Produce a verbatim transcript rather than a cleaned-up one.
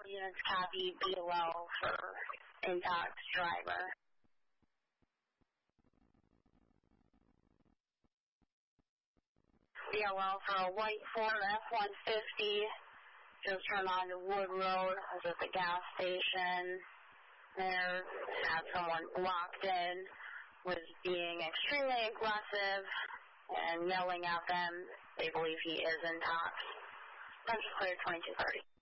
Units copy B L O for intox driver. B L O for a white Ford F one fifty. Just turned on to Wood Road. I was at the gas station. There, had someone blocked in, was being extremely aggressive and yelling at them. They believe he is intox. Central Clear twenty-two thirty.